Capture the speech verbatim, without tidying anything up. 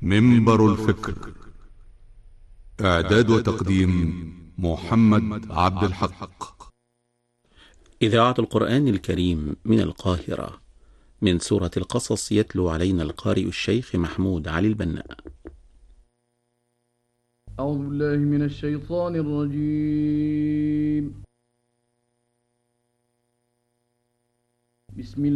منبر الفكر. إعداد وتقديم محمد عبد الحق. إذاعة القرآن الكريم من القاهرة، من سورة القصص، يتلو علينا القارئ الشيخ محمود علي البناء. أعوذ بالله من الشيطان الرجيم. بسم الله